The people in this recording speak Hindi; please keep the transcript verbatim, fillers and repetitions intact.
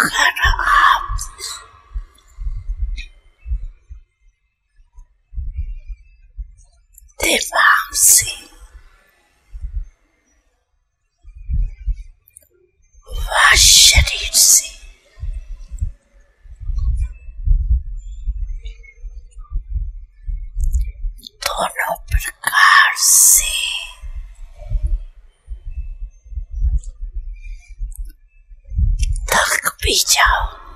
अगर आप दिमाग से व शरीर से दोनों प्रकार से थक भी जाओ